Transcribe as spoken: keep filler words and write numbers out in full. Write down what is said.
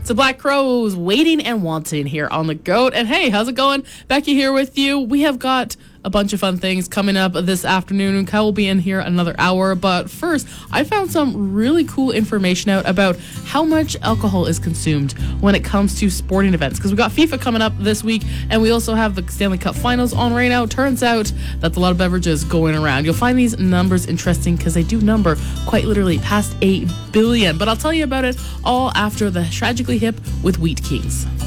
It's the Black Crows waiting and wanting here on the GOAT. And hey, how's it going? Becky here with you. We have got a bunch of fun things coming up this afternoon, and Kyle will be in here another hour. But first, I found some really cool information out about how much alcohol is consumed when it comes to sporting events, because we got FIFA coming up this week, and we also have the Stanley Cup Finals on right now. Turns out that's a lot of beverages going around. You'll find these numbers interesting because they do number quite literally past eight billion. But I'll tell you about it all after the Tragically Hip with Wheat Kings.